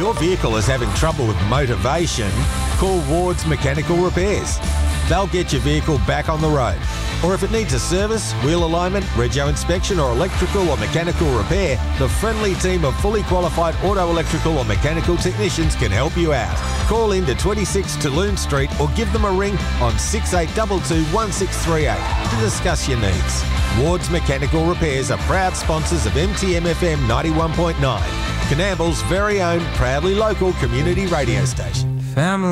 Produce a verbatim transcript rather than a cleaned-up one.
your vehicle is having trouble with motivation, call Ward's Mechanical Repairs. They'll get your vehicle back on the road. Or if it needs a service, wheel alignment, rego inspection or electrical or mechanical repair, the friendly team of fully qualified auto electrical or mechanical technicians can help you out. Call in to twenty-six Toulouse Street or give them a ring on six eight two two, one six three eight to discuss your needs. Ward's Mechanical Repairs are proud sponsors of M T M F M ninety-one point nine, Coonamble's very own proudly local community radio station. Family.